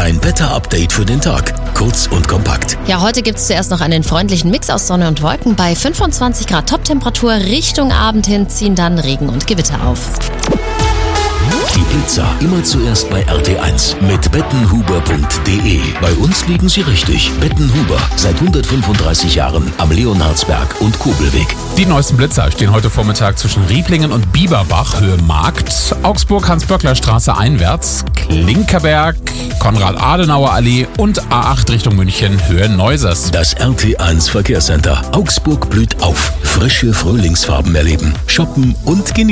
Dein Wetter-Update für den Tag. Kurz und kompakt. Ja, heute gibt es zuerst noch einen freundlichen Mix aus Sonne und Wolken. Bei 25 Grad Toptemperatur Richtung Abend hin ziehen dann Regen und Gewitter auf. Die Blitzer immer zuerst bei RT1 mit bettenhuber.de. Bei uns liegen sie richtig. Bettenhuber, seit 135 Jahren am Leonhardsberg und Kobelweg. Die neuesten Blitzer stehen heute Vormittag zwischen Rieblingen und Bieberbach, Höhe Markt, Augsburg, Hans-Böckler-Straße einwärts, Klinkerberg, Konrad-Adenauer-Allee und A8 Richtung München, Höhe Neusers. Das RT1 Verkehrscenter. Augsburg blüht auf. Frische Frühlingsfarben erleben, shoppen und genießen.